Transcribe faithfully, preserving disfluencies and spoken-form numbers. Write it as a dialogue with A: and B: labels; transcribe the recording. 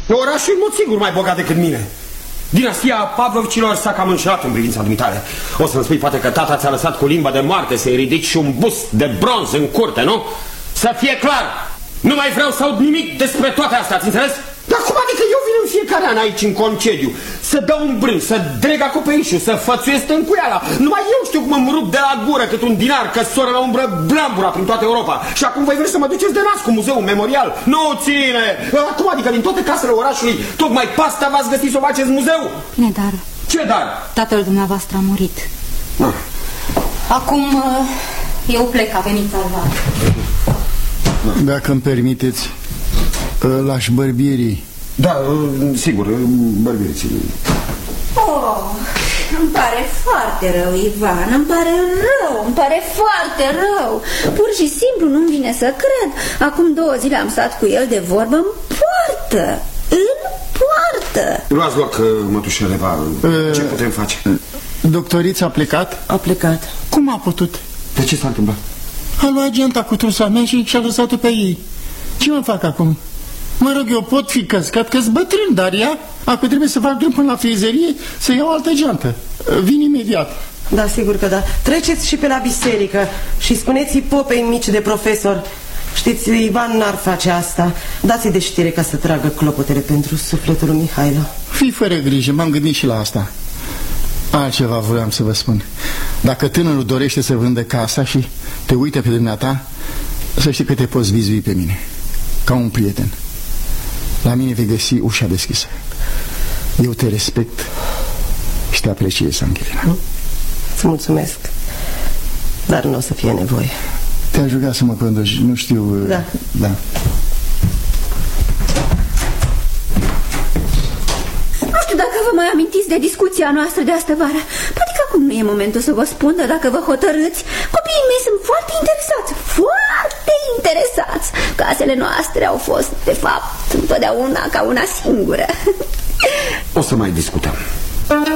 A: Orașul e în mod sigur mai bogat decât mine. Dinastia Pavlovicilor s-a cam înșelat în privința dumitale. O să-mi spui poate că tata ți-a lăsat cu limba de moarte să-i ridici și un bust de bronz în curte, nu? Să fie clar, nu mai vreau să aud nimic despre toate astea, ați înțeles? Dar cum adică eu vin în fiecare an aici în concediu să dau un brân, să dreg acoperișul, să fățuiesc tâncuiala? Numai eu știu cum îmi rup de la gură cât un dinar că soră la umbră blambura prin toată Europa. Și acum voi vreți să mă duceți de nas cu muzeul memorial? Nu ține! Cum adică din toate casele orașului tocmai pasta v-ați găsit să o faceți muzeu?
B: Bine, dar...
A: Ce dar?
B: Tatăl dumneavoastră a murit.
A: Ah.
B: Acum eu plec, a venit salvat.
C: Dacă îmi permiteți, lași bărbierii.
A: Da, sigur, bărbierii.
D: Oh, îmi pare foarte rău, Ivan, îmi pare rău, îmi pare foarte rău. Pur și simplu nu-mi vine să cred. Acum două zile am stat cu el de vorbă în poartă. În poartă.
A: Luați loc, mătușele, va. Ce putem face?
C: Doctorița a plecat?
E: A plecat.
C: Cum a putut?
A: De ce s-a întâmplat?
C: A luat geanta cu trusa mea și și-a lăsat-o pe ei. Ce mă fac acum? Mă rog, eu pot fi căscat, că-s bătrân, dar ea, acum trebuie să fac drum până la frizerie să iau altă geantă. Vin imediat.
E: Da, sigur că da. Treceți și pe la biserică și spuneți-i popei mici de profesor. Știți, Ivan n-ar face asta. Dați-i de știre ca să tragă clopotele pentru sufletul lui Mihailo.
C: Fii fără grijă, m-am gândit și la asta. Altceva voiam să vă spun. Dacă tânărul dorește să vândă casa și te uită pe dumneata, să știi că te poți vizui pe mine, ca un prieten. La mine vei găsi ușa deschisă. Eu te respect și te apreciez, Angelina.
E: Îți mulțumesc, dar nu o să fie nevoie.
C: Te-aș ruga să mă conduci, nu știu...
E: Da,
C: da.
D: Nu știu dacă vă mai amintiți de discuția noastră de astă vară. Poate că acum nu e momentul să vă spun, dar dacă vă hotărâți, copiii mei sunt foarte interesați, foarte interesați. Casele noastre au fost, de fapt, întotdeauna ca una singură.
A: O să mai discutăm.